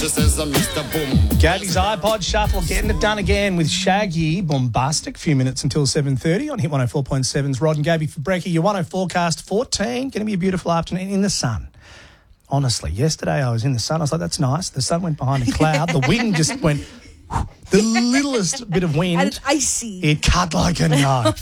She says I'm Mr. Boom. Gabby's iPod Shuffle getting it done again with Shaggy. Bombastic. A few minutes until 7:30 on Hit 104.7's Rod and Gabby for Brekkie. Your 104 forecast 14. Going to be a beautiful afternoon in the sun. Honestly, yesterday I was in the sun. I was like, that's nice. The sun went behind a cloud. The wind just went... The littlest bit of wind. And it's icy. It cut like a knife.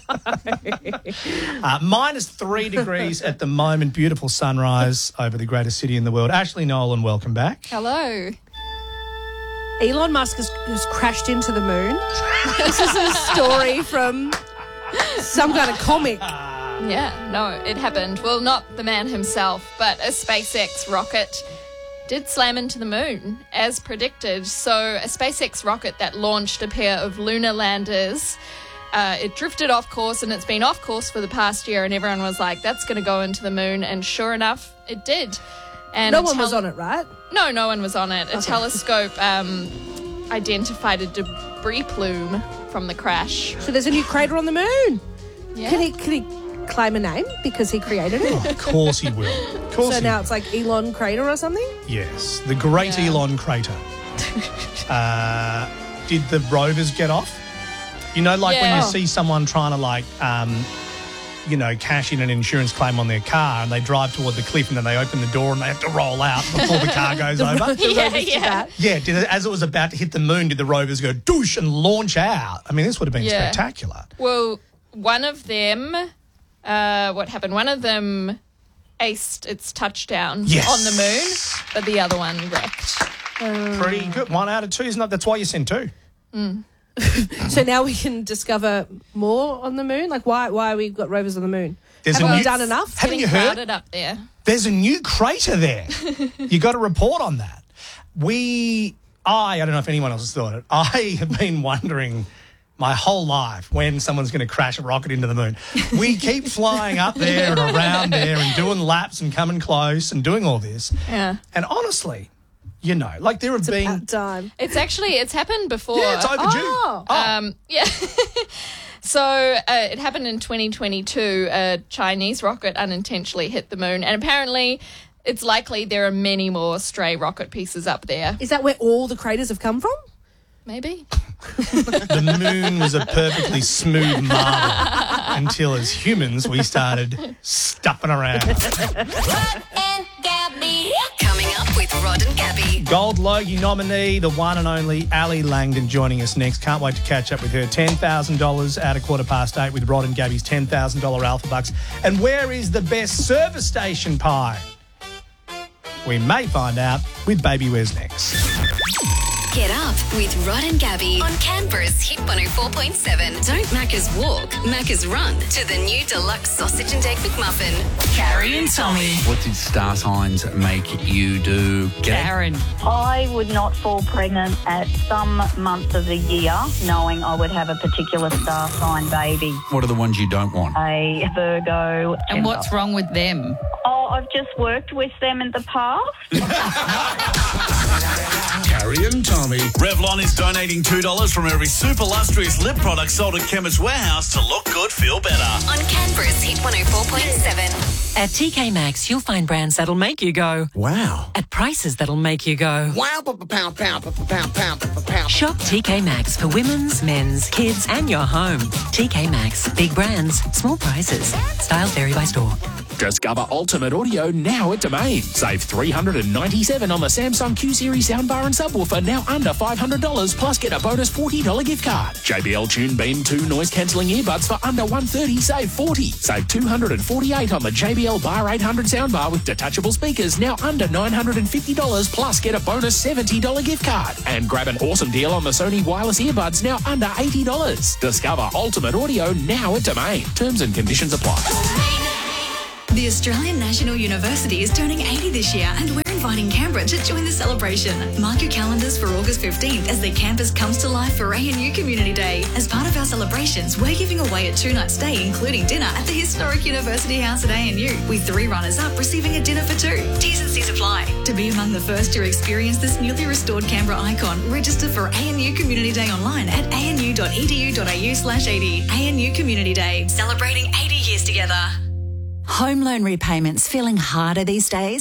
-3 degrees at the moment. Beautiful sunrise over the greatest city in the world. Ashley Nolan, welcome back. Hello. Elon Musk has crashed into the moon. This is a story from some kind of comic. Yeah, no, it happened. Well, not the man himself, but a SpaceX rocket did slam into the moon, as predicted. So a SpaceX rocket that launched a pair of lunar landers, it drifted off course, and it's been off course for the past year, and everyone was like, that's going to go into the moon, and sure enough, it did. And no one was on it, right? No, no one was on it. A telescope identified a debris plume from the crash. So there's a new crater on the moon. Yeah. Can he claim a name because he created it? Of course he will. Of course So he now will. it's like Elon Crater or something? Yes, the great Elon Crater. Did the rovers get off? You know, like when you see someone trying to, cash in an insurance claim on their car, and they drive toward the cliff, and then they open the door and they have to roll out before the car goes over. Yeah. As it was about to hit the moon, did the rovers go douche and launch out? I mean, this would have been spectacular. Well, one of them, what happened? One of them aced its touchdown on the moon, but the other one wrecked. Pretty good. 1 out of 2 is not. That's why you send 2. So now we can discover more on the moon? Like, why we've got rovers on the moon? Have we done enough? Haven't you heard? It up there. There's a new crater there. You got to report on that. I don't know if anyone else has thought it. I have been wondering my whole life when someone's going to crash a rocket into the moon. We keep flying up there and around there and doing laps and coming close and doing all this. Yeah. And honestly, there have been... About time. It's happened before. Yeah, it's overdue. Yeah. So it happened in 2022. A Chinese rocket unintentionally hit the moon, and apparently it's likely there are many more stray rocket pieces up there. Is that where all the craters have come from? Maybe. The moon was a perfectly smooth marble until, as humans, we started stuffing around. Rod and Gabby. Coming up with Rod and Gabby. Gold Logie nominee, the one and only Ali Langdon, joining us next. Can't wait to catch up with her. $10,000 at 8:15 with Rod and Gabby's $10,000 Alpha Bucks. And where is the best service station pie? We may find out with Baby Where's Next. Get up with Rod and Gabby on Canberra's Hit 104.7. Don't Macca's walk, Macca's run to the new deluxe sausage and egg McMuffin. Carrie and Tommy. What did star signs make you do? Karen. I would not fall pregnant at some months of the year knowing I would have a particular star sign baby. What are the ones you don't want? A Virgo. And what's wrong with them? Oh, I've just worked with them in the past. Carrie and Tommy. Revlon is donating $2 from every super lustrous lip product sold at Chemist Warehouse to look good, feel better. On Canberra's Hit 104.7. At TK Maxx, you'll find brands that'll make you go, Wow. at prices that'll make you go. Wow, pound, pound. Shop TK Maxx for women's, men's, kids, and your home. TK Maxx. Big brands, small prices. Styles vary by store. Discover Ultimate Audio now at Domain. Save $397 on the Samsung Q-Series soundbar and subwoofer, now under $500, plus get a bonus $40 gift card. JBL Tune Beam 2 noise-cancelling earbuds for under $130, save $40. Save $248 on the JBL Bar 800 soundbar with detachable speakers, now under $950, plus get a bonus $70 gift card. And grab an awesome deal on the Sony wireless earbuds, now under $80. Discover Ultimate Audio now at Domain. Terms and conditions apply. The Australian National University is turning 80 this year, and we're inviting Canberra to join the celebration. Mark your calendars for August 15th as the campus comes to life for ANU Community Day. As part of our celebrations, we're giving away a 2-night stay, including dinner at the historic University House at ANU, with 3 runners-up receiving a dinner for 2. T's and C's apply. To be among the first to experience this newly restored Canberra icon, register for ANU Community Day online at anu.edu.au/80. ANU Community Day, celebrating 80 years together. Home loan repayments feeling harder these days?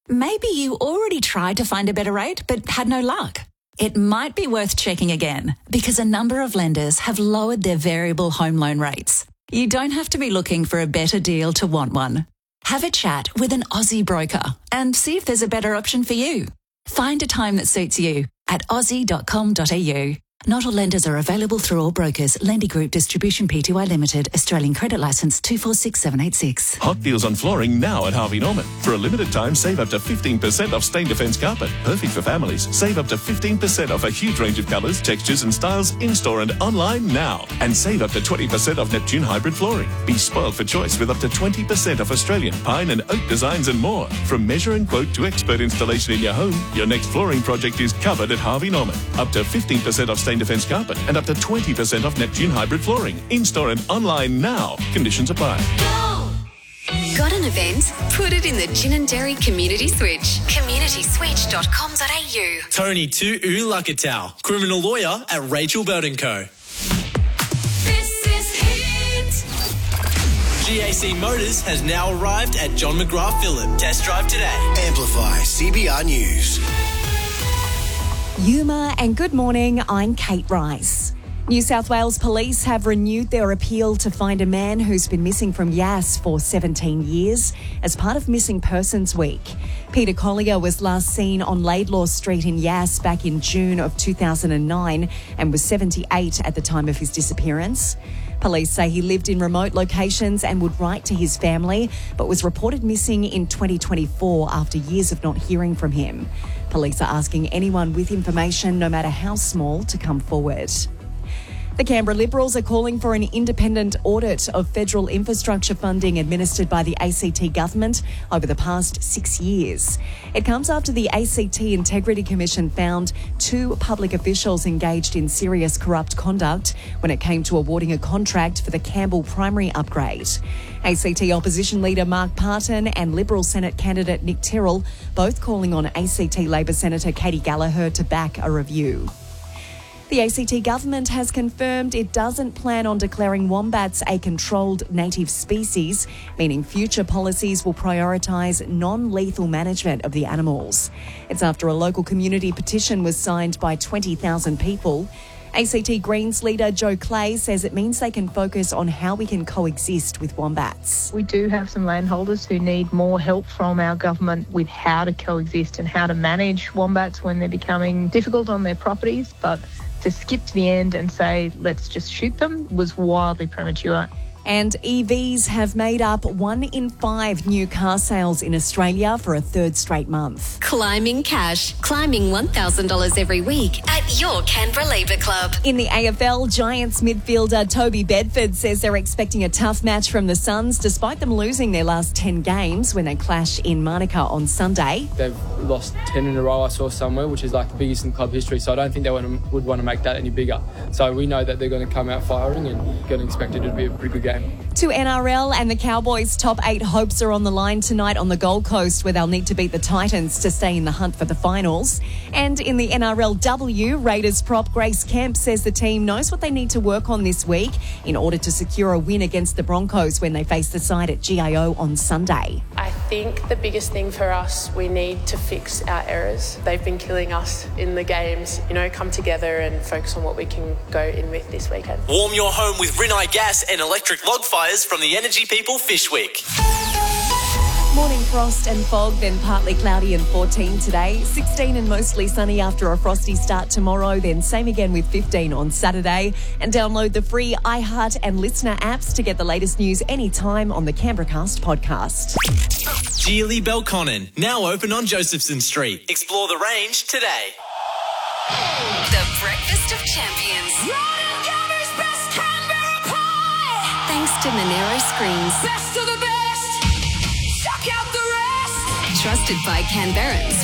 Maybe you already tried to find a better rate but had no luck. It might be worth checking again because a number of lenders have lowered their variable home loan rates. You don't have to be looking for a better deal to want one. Have a chat with an Aussie broker and see if there's a better option for you. Find a time that suits you at aussie.com.au. Not all lenders are available through all brokers. Lendy Group Distribution Pty Limited. Australian Credit Licence 246786. Hot deals on flooring now at Harvey Norman. For a limited time, save up to 15% off Stain Defence carpet. Perfect for families. Save up to 15% off a huge range of colours, textures and styles in-store and online now. And save up to 20% off Neptune hybrid flooring. Be spoiled for choice with up to 20% off Australian pine and oak designs and more. From measure and quote to expert installation in your home, your next flooring project is covered at Harvey Norman. Up to 15% off Stain Defence carpet and up to 20% off Neptune hybrid flooring. In-store and online now. Conditions apply. Got an event? Put it in the Gin and Dairy Community Switch. communityswitch.com.au. Tony Tu'u Lakatau, criminal lawyer at Rachel Bird & Co. This is Hit. GAC Motors has now arrived at John McGrath Phillip. Test drive today. Amplify CBR News. Yuma and good morning, I'm Kate Rice. New South Wales Police have renewed their appeal to find a man who's been missing from Yass for 17 years as part of Missing Persons Week. Peter Collier was last seen on Laidlaw Street in Yass back in June of 2009 and was 78 at the time of his disappearance. Police say he lived in remote locations and would write to his family, but was reported missing in 2024 after years of not hearing from him. Police are asking anyone with information, no matter how small, to come forward. The Canberra Liberals are calling for an independent audit of federal infrastructure funding administered by the ACT government over the past 6 years. It comes after the ACT Integrity Commission found 2 public officials engaged in serious corrupt conduct when it came to awarding a contract for the Campbell Primary upgrade. ACT opposition leader Mark Parton and Liberal Senate candidate Nick Tyrrell both calling on ACT Labor Senator Katie Gallagher to back a review. The ACT government has confirmed it doesn't plan on declaring wombats a controlled native species, meaning future policies will prioritise non-lethal management of the animals. It's after a local community petition was signed by 20,000 people. ACT Greens leader Joe Clay says it means they can focus on how we can coexist with wombats. We do have some landholders who need more help from our government with how to coexist and how to manage wombats when they're becoming difficult on their properties, but to skip to the end and say, let's just shoot them, was wildly premature. And EVs have made up 1 in 5 new car sales in Australia for a third straight month. Climbing cash. Climbing $1,000 every week at your Canberra Labour Club. In the AFL, Giants midfielder Toby Bedford says they're expecting a tough match from the Suns despite them losing their last 10 games when they clash in Monica on Sunday. They've lost 10 in a row, I saw somewhere, which is like the biggest in club history, so I don't think they would want to make that any bigger. So we know that they're going to come out firing and going to expect it to be a pretty good game. To NRL, and the Cowboys' top 8 hopes are on the line tonight on the Gold Coast, where they'll need to beat the Titans to stay in the hunt for the finals. And in the NRLW, Raiders prop Grace Kemp says the team knows what they need to work on this week in order to secure a win against the Broncos when they face the side at GIO on Sunday. I think the biggest thing for us, we need to fix our errors. They've been killing us in the games. Come together and focus on what we can go in with this weekend. Warm your home with Rinnai Gas and electric log fires from the Energy People Fish Week. Morning frost and fog, then partly cloudy and 14 today. 16 and mostly sunny after a frosty start tomorrow, then same again with 15 on Saturday. And download the free iHeart and Listener apps to get the latest news anytime on the CanberraCast podcast. Geely Belconnen, now open on Josephson Street. Explore the range today. The Breakfast of Champions. Thanks to Monero Screens. Best of the best. Suck out the rest. Trusted by Canberrans